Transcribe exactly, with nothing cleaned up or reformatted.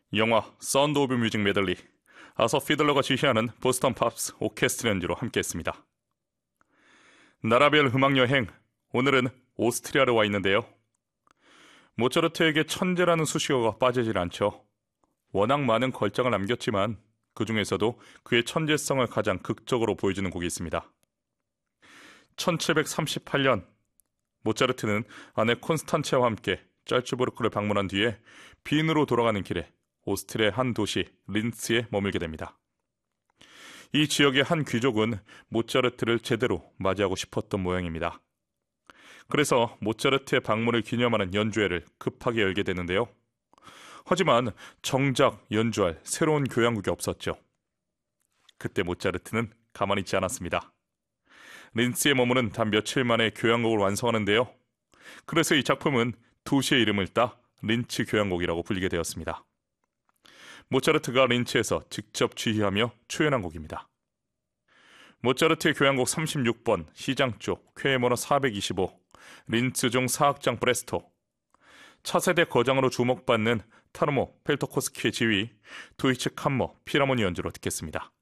영화 사운드 오브 뮤직 메들리, 아서 피들러가 지휘하는 보스턴 팝스 오케스트라 연주로 함께했습니다. 나라별 음악여행, 오늘은 오스트리아로 와 있는데요. 모차르트에게 천재라는 수식어가 빠지질 않죠. 워낙 많은 걸작을 남겼지만 그 중에서도 그의 천재성을 가장 극적으로 보여주는 곡이 있습니다. 천칠백삼십팔 년 모차르트는 아내 콘스탄체와 함께 짤츠부르크를 방문한 뒤에 빈으로 돌아가는 길에 오스트리아의 한 도시 린츠에 머물게 됩니다. 이 지역의 한 귀족은 모차르트를 제대로 맞이하고 싶었던 모양입니다. 그래서 모차르트의 방문을 기념하는 연주회를 급하게 열게 되는데요. 하지만 정작 연주할 새로운 교향곡이 없었죠. 그때 모차르트는 가만히 있지 않았습니다. 린츠에 머무는 단 며칠 만에 교향곡을 완성하는데요. 그래서 이 작품은 도시의 이름을 따 린츠 교향곡이라고 불리게 되었습니다. 모차르트가 린츠에서 직접 지휘하며 초연한 곡입니다. 모차르트의 교향곡 삼십육 번 시장 쪽 쾌해번호 사백이십오 린츠 중 사악장 브레스토, 차세대 거장으로 주목받는 타르모 펠토코스키의 지휘, 도이치 캄머 필하모니 연주로 듣겠습니다.